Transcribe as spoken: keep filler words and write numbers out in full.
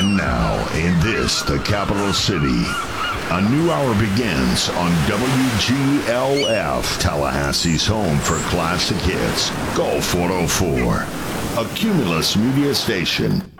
And now, in this, the capital city, a new hour begins on W G L F, Tallahassee's home for classic hits, Golf one oh four, a Cumulus media station.